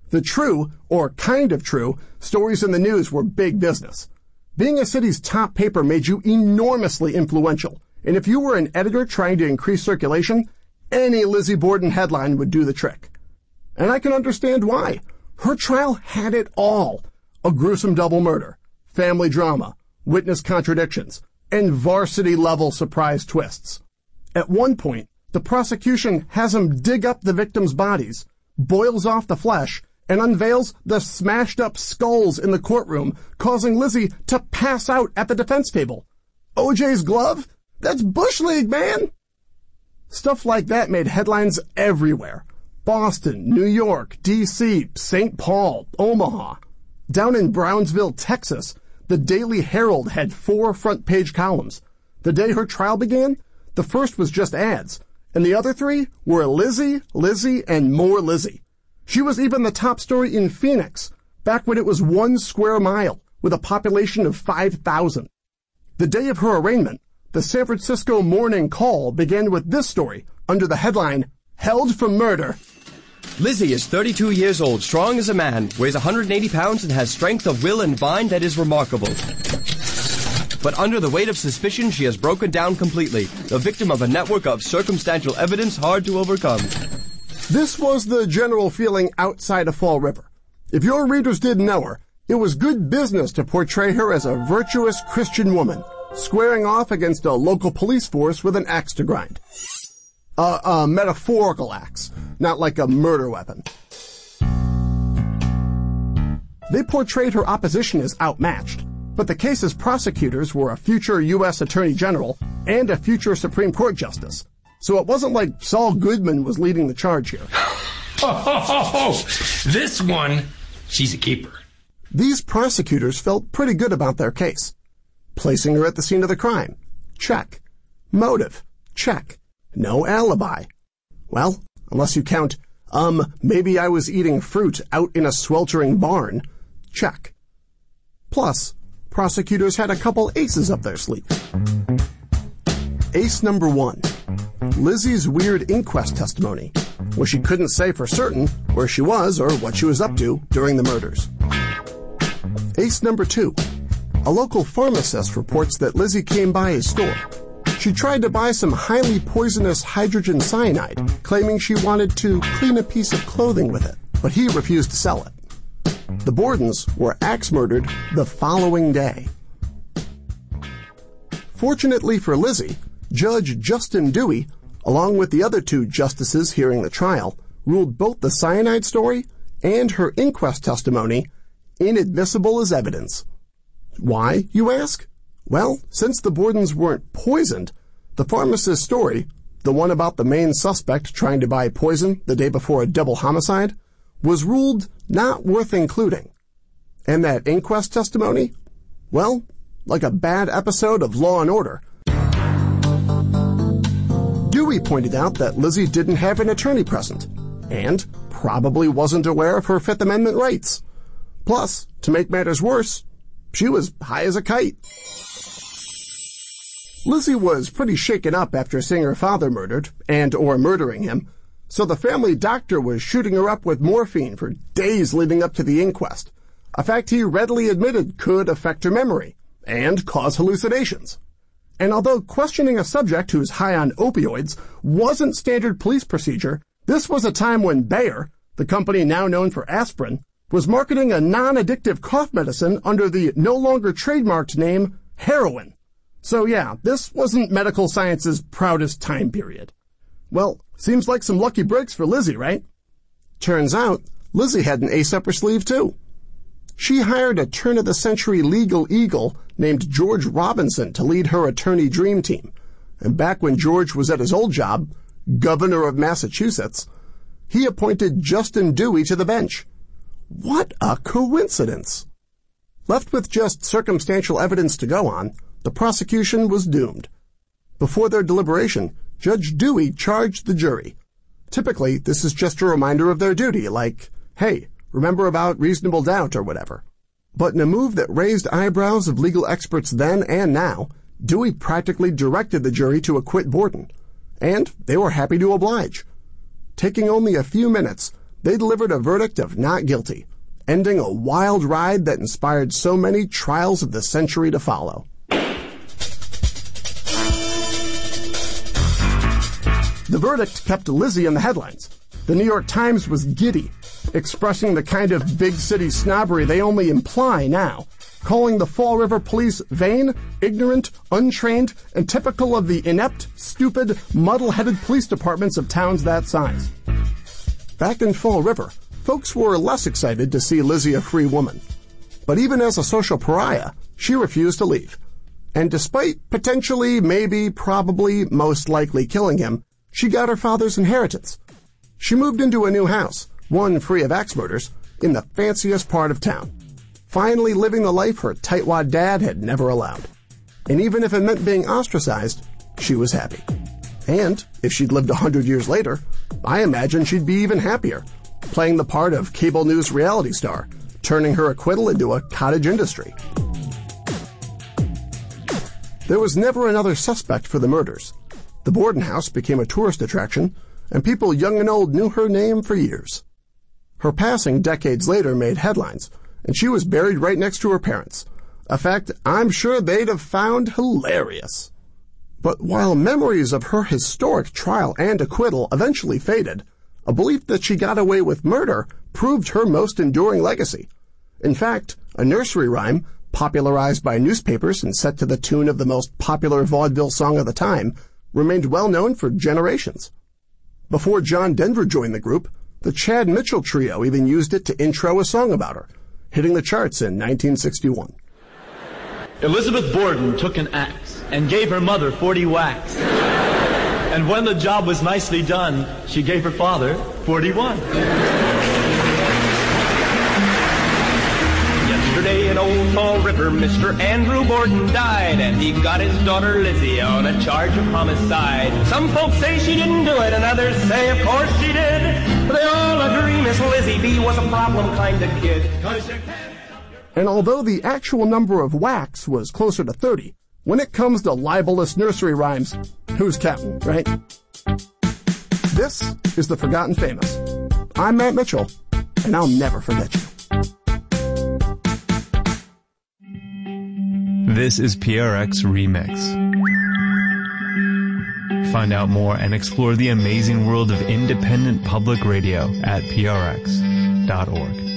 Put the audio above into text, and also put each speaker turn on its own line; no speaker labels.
The true, or kind of true, stories in the news were big business. Being a city's top paper made you enormously influential, and if you were an editor trying to increase circulation, any Lizzie Borden headline would do the trick. And I can understand why. Her trial had it all. A gruesome double murder, family drama, witness contradictions, and varsity-level surprise twists. At one point, the prosecution has him dig up the victims' bodies, boils off the flesh, and unveils the smashed-up skulls in the courtroom, causing Lizzie to pass out at the defense table. OJ's glove? That's Bush League, man! Stuff like that made headlines everywhere. Boston, New York, D.C., St. Paul, Omaha. Down in Brownsville, Texas, the Daily Herald had 4 front-page columns. The day her trial began, the first was just ads, and the other 3 were Lizzie, Lizzie, and more Lizzie. She was even the top story in Phoenix, back when it was 1 square mile, with a population of 5,000. The day of her arraignment, the San Francisco Morning Call began with this story, under the headline, Held for Murder.
Lizzie is 32 years old, strong as a man, weighs 180 pounds, and has strength of will and mind that is remarkable. But under the weight of suspicion, she has broken down completely, the victim of a network of circumstantial evidence hard to overcome.
This was the general feeling outside of Fall River. If your readers didn't know her, it was good business to portray her as a virtuous Christian woman, squaring off against a local police force with an axe to grind. A metaphorical axe, not like a murder weapon. They portrayed her opposition as outmatched, but the case's prosecutors were a future U.S. Attorney General and a future Supreme Court Justice. So it wasn't like Saul Goodman was leading the charge here.
This one, she's a keeper.
These prosecutors felt pretty good about their case. Placing her at the scene of the crime. Check. Motive. Check. No alibi. Well, unless you count, maybe I was eating fruit out in a sweltering barn. Check. Plus, prosecutors had a couple aces up their sleeve. Ace number 1. Lizzie's weird inquest testimony, where she couldn't say for certain where she was or what she was up to during the murders. Ace number 2. A local pharmacist reports that Lizzie came by his store. She tried to buy some highly poisonous hydrogen cyanide, claiming she wanted to clean a piece of clothing with it, but he refused to sell it. The Bordens were axe-murdered the following day. Fortunately for Lizzie, Judge Justin Dewey, along with the other 2 justices hearing the trial, ruled both the cyanide story and her inquest testimony inadmissible as evidence. Why, you ask? Well, since the Bordens weren't poisoned, the pharmacist's story, the one about the main suspect trying to buy poison the day before a double homicide, was ruled not worth including. And that inquest testimony? Well, like a bad episode of Law & Order. Dewey pointed out that Lizzie didn't have an attorney present, and probably wasn't aware of her Fifth Amendment rights. Plus, to make matters worse, she was high as a kite. Lizzie was pretty shaken up after seeing her father murdered, and/or murdering him, so the family doctor was shooting her up with morphine for days leading up to the inquest, a fact he readily admitted could affect her memory and cause hallucinations. And although questioning a subject who's high on opioids wasn't standard police procedure, this was a time when Bayer, the company now known for aspirin, was marketing a non-addictive cough medicine under the no longer trademarked name heroin. So yeah, this wasn't medical science's proudest time period. Well, seems like some lucky breaks for Lizzie, right? Turns out, Lizzie had an ace up her sleeve too. She hired a turn-of-the-century legal eagle named George Robinson to lead her attorney dream team. And back when George was at his old job, governor of Massachusetts, he appointed Justin Dewey to the bench. What a coincidence! Left with just circumstantial evidence to go on, the prosecution was doomed. Before their deliberation, Judge Dewey charged the jury. Typically, this is just a reminder of their duty, like, hey, remember about reasonable doubt or whatever. But in a move that raised eyebrows of legal experts then and now, Dewey practically directed the jury to acquit Borden. And they were happy to oblige. Taking only a few minutes, they delivered a verdict of not guilty, ending a wild ride that inspired so many trials of the century to follow. The verdict kept Lizzie in the headlines. The New York Times was giddy, expressing the kind of big city snobbery they only imply now, calling the Fall River police vain, ignorant, untrained, and typical of the inept, stupid, muddle-headed police departments of towns that size. Back in Fall River, folks were less excited to see Lizzie a free woman. But even as a social pariah, she refused to leave. And despite potentially, maybe, probably, most likely killing him, she got her father's inheritance. She moved into a new house, one free of axe murders, in the fanciest part of town, finally living the life her tightwad dad had never allowed. And even if it meant being ostracized, she was happy. And if she'd lived 100 years later, I imagine she'd be even happier, playing the part of cable news reality star, turning her acquittal into a cottage industry. There was never another suspect for the murders. The Borden house became a tourist attraction, and people young and old knew her name for years. Her passing decades later made headlines, and she was buried right next to her parents, a fact I'm sure they'd have found hilarious. But while memories of her historic trial and acquittal eventually faded, a belief that she got away with murder proved her most enduring legacy. In fact, a nursery rhyme, popularized by newspapers and set to the tune of the most popular vaudeville song of the time, remained well known for generations. Before John Denver joined the group, the Chad Mitchell Trio even used it to intro a song about her, hitting the charts in 1961.
Elizabeth Borden took an axe and gave her mother 40 whacks. And when the job was nicely done, she gave her father 41.
Yesterday in Old Fall River, Mr. Andrew Borden died, and he got his daughter Lizzie on a charge of homicide. Some folks say she didn't do it, and others say of course she did. But they all agree Miss Lizzie B was a problem kind of kid.
And although the actual number of whacks was closer to 30, when it comes to libelous nursery rhymes, who's counting, right? This is The Forgotten Famous. I'm Matt Mitchell, and I'll never forget you.
This is PRX Remix. Find out more and explore the amazing world of independent public radio at prx.org.